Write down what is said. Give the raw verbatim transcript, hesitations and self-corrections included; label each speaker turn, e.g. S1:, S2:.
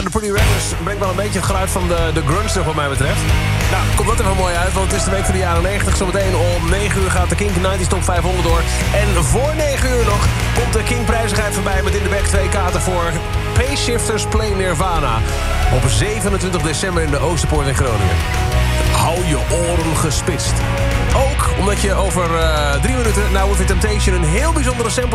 S1: de Pretty Reckless brengt wel een beetje het geluid van de, de grunge terug wat mij betreft. Nou, komt dat er wel mooi uit, want het is de week van de jaren negentig. Zometeen om negen uur gaat de Kink negentig Top vijfhonderd door. En voor negen uur nog komt de Kink prijzigheid voorbij met in de back twee kaarten voor Pace Shifters Play Nirvana. Op zevenentwintig december in de Oosterpoort in Groningen. Hou je oren gespitst. Ook omdat je over uh, drie minuten naar With The Temptation een heel bijzondere sample